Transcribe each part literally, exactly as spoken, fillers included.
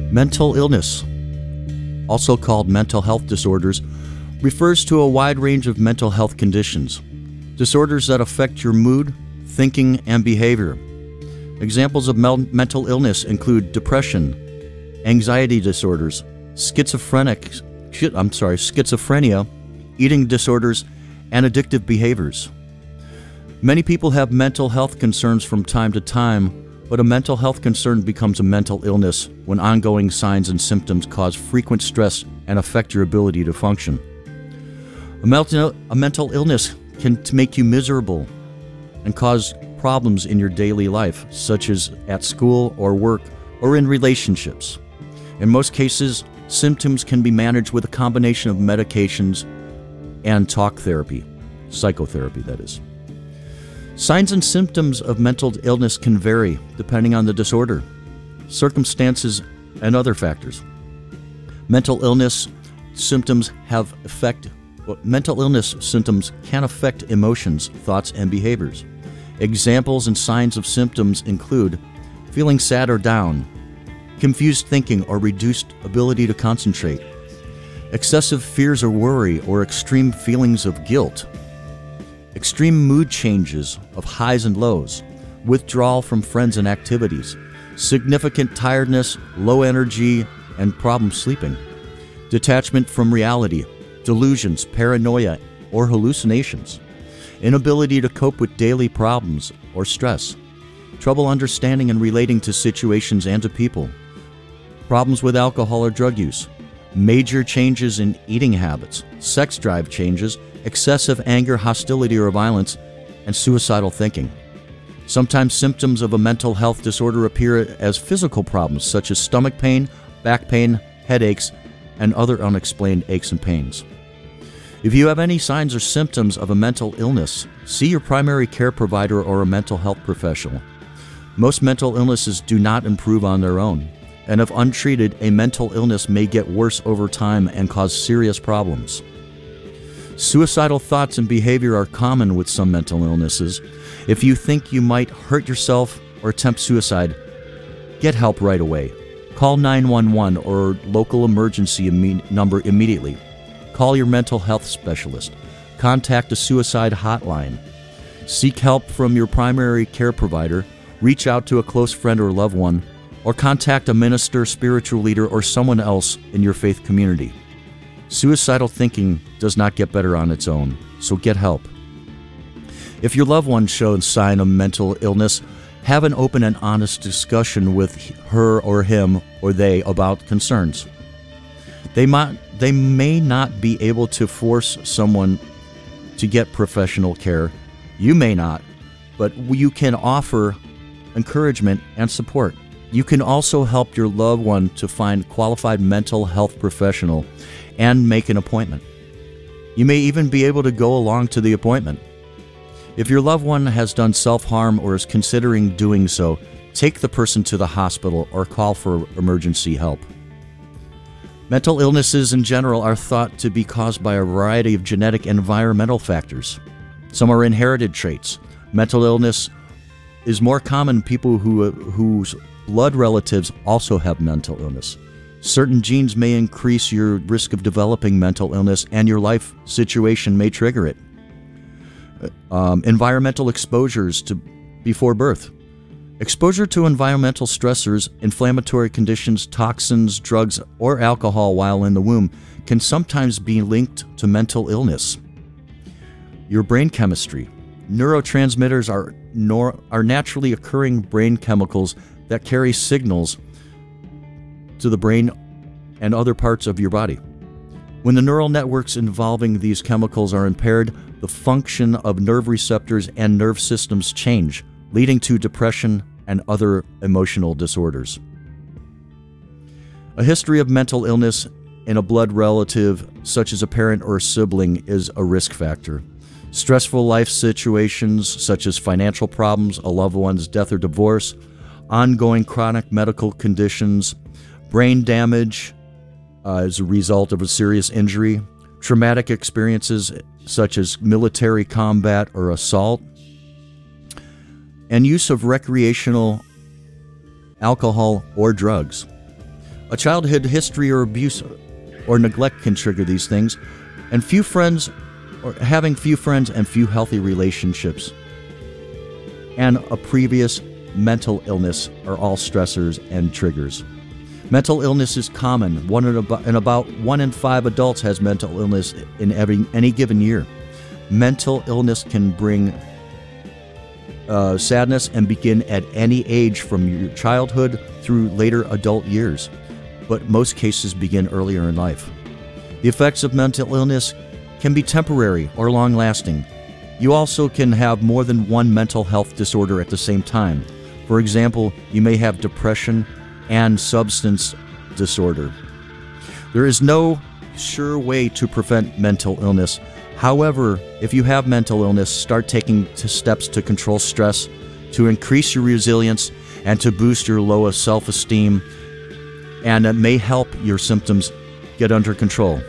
Mental illness, also called mental health disorders, refers to a wide range of mental health conditions, disorders that affect your mood, thinking, and behavior. Examples of mel- mental illness include depression, anxiety disorders, schizophrenic, I'm sorry, schizophrenia, eating disorders, and addictive behaviors. Many people have mental health concerns from time to time, but a mental health concern becomes a mental illness when ongoing signs and symptoms cause frequent stress and affect your ability to function. A mental, a mental illness can make you miserable and cause problems in your daily life, such as at school or work or in relationships. In most cases, symptoms can be managed with a combination of medications and talk therapy, psychotherapy, that is. Signs and symptoms of mental illness can vary depending on the disorder, circumstances, and other factors. Mental illness symptoms have effect. Well, mental illness symptoms can affect emotions, thoughts, and behaviors. Examples and signs of symptoms include feeling sad or down, confused thinking or reduced ability to concentrate, excessive fears or worry or extreme feelings of guilt, extreme mood changes of highs and lows, withdrawal from friends and activities, significant tiredness, low energy, and problem sleeping, detachment from reality, delusions, paranoia, or hallucinations, inability to cope with daily problems or stress, trouble understanding and relating to situations and to people, problems with alcohol or drug use, major changes in eating habits, sex drive changes, excessive anger, hostility, or violence, and suicidal thinking. Sometimes symptoms of a mental health disorder appear as physical problems such as stomach pain, back pain, headaches, and other unexplained aches and pains. If you have any signs or symptoms of a mental illness, see your primary care provider or a mental health professional. Most mental illnesses do not improve on their own, and if untreated, a mental illness may get worse over time and cause serious problems. Suicidal thoughts and behavior are common with some mental illnesses. If you think you might hurt yourself or attempt suicide, get help right away. Call nine one one or local emergency imme- number immediately. Call your mental health specialist. Contact a suicide hotline. Seek help from your primary care provider. Reach out to a close friend or loved one, or contact a minister, spiritual leader, or someone else in your faith community. Suicidal thinking does not get better on its own, so get help. If your loved one shows sign of mental illness, have an open and honest discussion with her or him or they about concerns. They might, they may not be able to force someone to get professional care. You may not, but you can offer encouragement and support. You can also help your loved one to find qualified mental health professional and make an appointment. You may even be able to go along to the appointment. If your loved one has done self-harm or is considering doing so, take the person to the hospital or call for emergency help. Mental illnesses in general are thought to be caused by a variety of genetic and environmental factors. Some are inherited traits. Mental illness is more common in people who, whose blood relatives also have mental illness. Certain genes may increase your risk of developing mental illness, and your life situation may trigger it. Um, environmental exposures to before birth. Exposure to environmental stressors, inflammatory conditions, toxins, drugs, or alcohol while in the womb can sometimes be linked to mental illness. Your brain chemistry. Neurotransmitters are, nor, are naturally occurring brain chemicals that carry signals to the brain and other parts of your body. When the neural networks involving these chemicals are impaired, the function of nerve receptors and nerve systems change, leading to depression and other emotional disorders. A history of mental illness in a blood relative, such as a parent or a sibling, is a risk factor. Stressful life situations, such as financial problems, a loved one's death or divorce, ongoing chronic medical conditions, brain damage uh, as a result of a serious injury, traumatic experiences such as military combat or assault, and use of recreational alcohol or drugs. A childhood history or abuse or neglect can trigger these things, and few friends or having few friends and few healthy relationships and a previous mental illness are all stressors and triggers. Mental illness is common. One in about, and about one in five adults has mental illness in every any given year. Mental illness can bring uh, sadness and begin at any age from your childhood through later adult years, but most cases begin earlier in life. The effects of mental illness can be temporary or long-lasting. You also can have more than one mental health disorder at the same time. For example, you may have depression and substance disorder. There is no sure way to prevent mental illness. However, if you have mental illness, start taking steps to control stress, to increase your resilience, and to boost your low self-esteem, and it may help your symptoms get under control.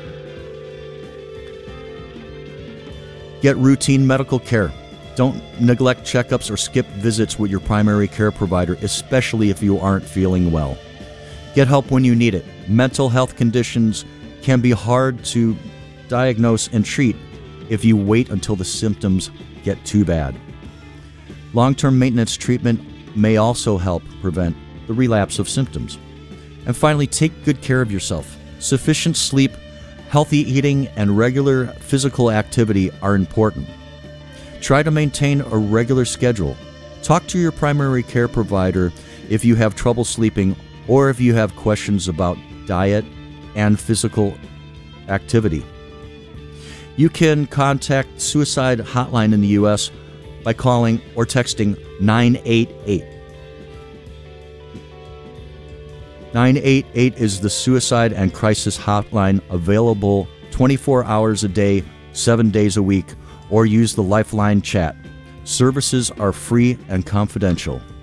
Get routine medical care. Don't neglect checkups or skip visits with your primary care provider, especially if you aren't feeling well. Get help when you need it. Mental health conditions can be hard to diagnose and treat if you wait until the symptoms get too bad. Long-term maintenance treatment may also help prevent the relapse of symptoms. And finally, take good care of yourself. Sufficient sleep, healthy eating, and regular physical activity are important. Try to maintain a regular schedule. Talk to your primary care provider if you have trouble sleeping or if you have questions about diet and physical activity. You can contact Suicide Hotline in the U S by calling or texting nine eight eight. nine eight eight is the Suicide and Crisis Hotline, available twenty-four hours a day, seven days a week, or use the Lifeline chat. Services are free and confidential.